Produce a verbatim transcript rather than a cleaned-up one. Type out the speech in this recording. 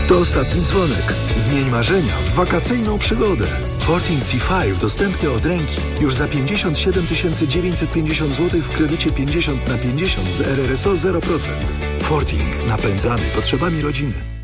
To ostatni dzwonek. Zmień marzenia w wakacyjną przygodę. Forting T pięć dostępny od ręki już za pięćdziesiąt siedem tysięcy dziewięćset pięćdziesiąt złotych w kredycie pięćdziesiąt na pięćdziesiąt z R R S O zero procent. Forting napędzany potrzebami rodziny.